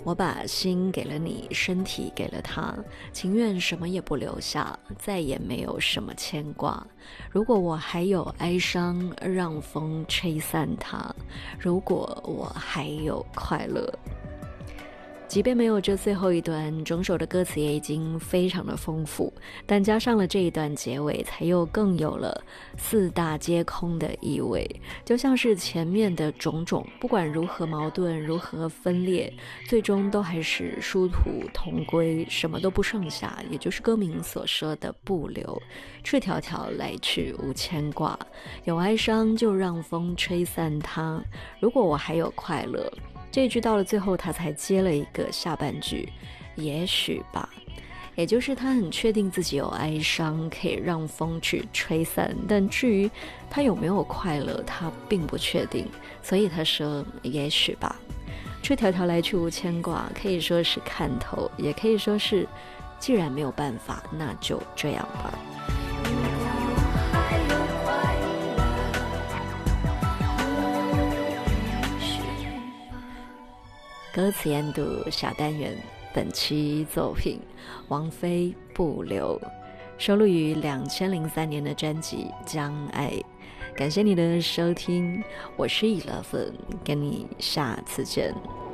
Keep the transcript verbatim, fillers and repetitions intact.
我把心给了你，身体给了他，情愿什么也不留下，再也没有什么牵挂。如果我还有哀伤，让风吹散它。如果我还有快乐。即便没有这最后一段，整首的歌词也已经非常的丰富，但加上了这一段结尾，才又更有了四大皆空的意味。就像是前面的种种，不管如何矛盾，如何分裂，最终都还是殊途同归，什么都不剩下，也就是歌名所说的不留。赤条条来去无牵挂，有哀伤就让风吹散它。如果我还有快乐。这一句到了最后，他才接了一个下半句，也许吧，也就是他很确定自己有哀伤，可以让风去吹散，但至于他有没有快乐，他并不确定，所以他说也许吧。赤条条来去无牵挂，可以说是看透，也可以说是既然没有办法，那就这样吧。歌词研读小单元，本期作品王菲不留，收录于两千零三年的专辑《将爱》。感谢你的收听，我是以乐芬，跟你下次见。